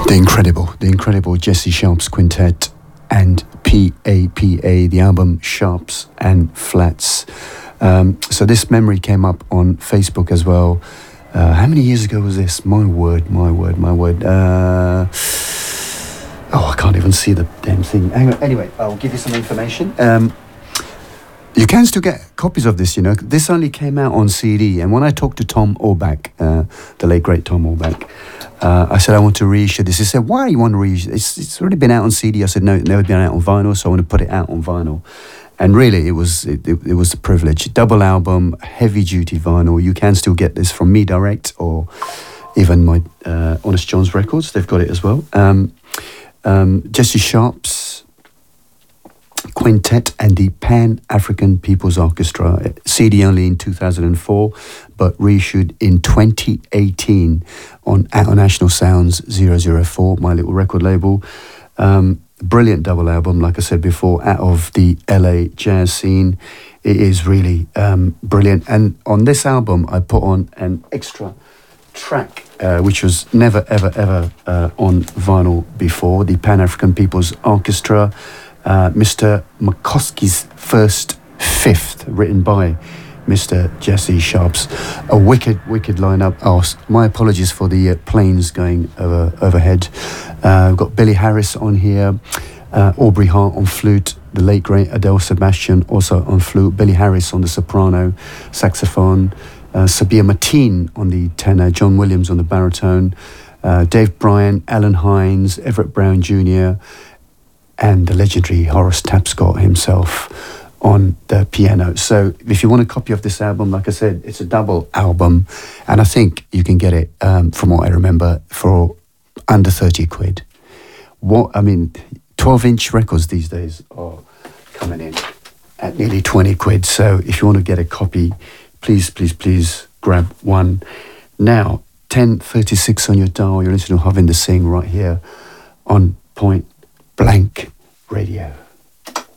The incredible Jesse Sharps Quintet and PAPA, the album Sharps and Flats. So this memory came up on Facebook as well. How many years ago was this? My word. I can't even see the damn thing. Hang on. Anyway, I'll give you some information. You can still get copies of this, you know. This only came out on CD. And when I talked to Tom Orbach, the late, great Tom Orbach, I said, I want to reissue this. He said, why do you want to reissue? It's already been out on CD. I said, no, it's never been out on vinyl, so I want to put it out on vinyl. And really, it was a privilege. Double album, heavy-duty vinyl. You can still get this from Me Direct or even my Honest John's Records. They've got it as well. Jesse Sharps Quintet and the Pan-African People's Orchestra. CD only in 2004, but reissued in 2018 on National Sounds 004, my little record label. Brilliant double album, like I said before, out of the LA jazz scene. It is really brilliant. And on this album, I put on an extra track, which was never, ever on vinyl before. The Pan-African People's Orchestra, Mr. McCoskey's First Fifth, written by Mr. Jesse Sharps. A wicked lineup. Oh, my apologies for the planes going overhead. We've got Billy Harris on here, Aubrey Hart on flute, the late great Adele Sebastian also on flute, Billy Harris on the soprano, saxophone, Sabia Mateen on the tenor, John Williams on the baritone, Dave Bryan, Alan Hines, Everett Brown Jr., and the legendary Horace Tapscott himself on the piano. So if you want a copy of this album, like I said, it's a double album, and I think you can get it, from what I remember, for under 30 quid. 12-inch records these days are coming in at nearly 20 quid. So if you want to get a copy, please grab one. Now, 10:36 on your dial, you're listening to Harvinder Singh right here on Point Blank Radio.